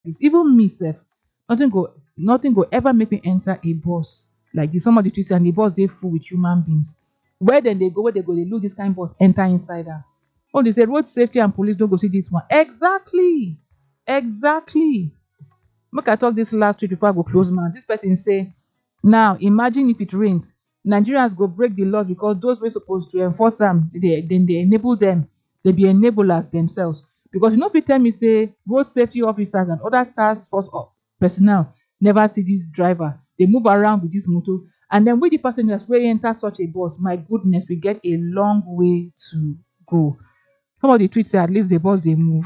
this. Even me self, nothing go ever make me enter a bus like this. Somebody twist and the bus they full with human beings. Where then they go, where they go, they lose this kind of bus, enter inside her. Oh, they say road safety and police don't go see this one. Exactly. Exactly. Make I talk this last week before I go close man. This person say, now imagine if it rains. Nigerians go break the law because those were supposed to enforce them, then they enable them. They be enablers themselves. Because you know if you tell me say road safety officers and other task force personnel never see this driver. They move around with this motor. And then with the passengers wey enter such a bus, my goodness, we get a long way to go. Some of the tweets say at least the bus they move.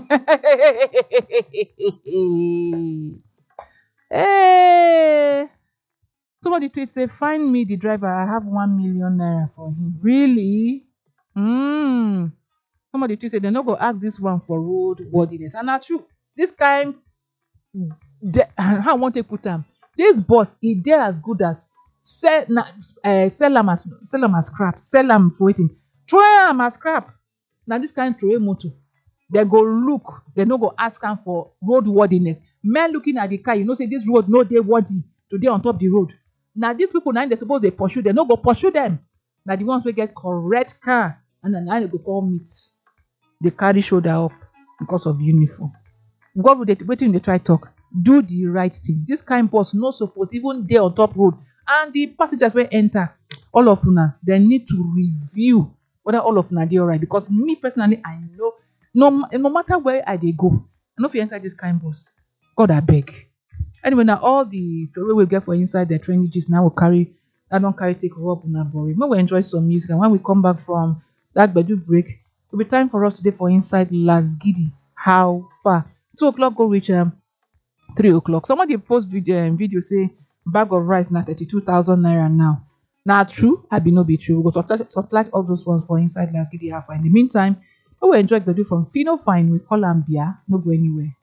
Hey. Some of the tweets say, find me the driver. I have 1 million naira for him. Really? Mm. Some of the tweets say they're not gonna ask this one for road worthiness. And not true. This kind how I want to put them. This boss, he dare as good as sell them as scrap, sell them for waiting, throw them as scrap. Now this kind throw a motor, they go look, they no go ask them for road worthiness. Men looking at the car, you know, say this road no they worthy today on top the road. Now these people now they suppose they pursue, they no go pursue them. Now the ones we get correct car, and then now they go call meet. They carry shoulder up because of uniform. God will waiting they try talk. Do the right thing. This kind boss no suppose even there on top road. And the passengers will enter. All of una, they need to review whether all of una they alright. Because me personally, I know no matter where I they go, I know if you enter this kind boss, God I beg. Anyway, now all the way we get for inside the training gist now will carry. I don't carry take up on boring. When we enjoy some music, and when we come back from that bedu break, it'll be time for us today for inside Las Giddy. How far? 2 o'clock go reach 3 o'clock. Somebody post video say bag of rice now 32,000 naira now. Now true, I be no be true. We go to all those ones for inside Las Giddy. How far? In the meantime, we will enjoy the do from Fino Fine with Columbia. No go anywhere.